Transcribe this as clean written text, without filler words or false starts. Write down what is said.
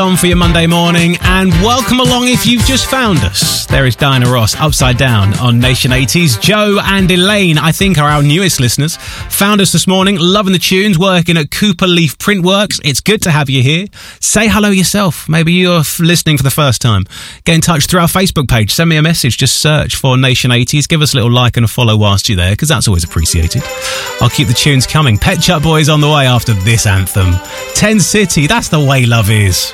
On for your Monday morning, and welcome along if you've just found us. There is Diana Ross, Upside Down on Nation 80s. Joe and Elaine, I think, are our newest listeners. Found us this morning, loving the tunes, working at Cooper Leaf Printworks. It's good to have you here. Say hello yourself. Maybe you're listening for the first time. Get in touch through our Facebook page. Send me a message. Just search for Nation 80s. Give us a little like and a follow whilst you're there, because that's always appreciated. I'll keep the tunes coming. Pet Shop Boys on the way after this anthem. 10 City, that's the way love is.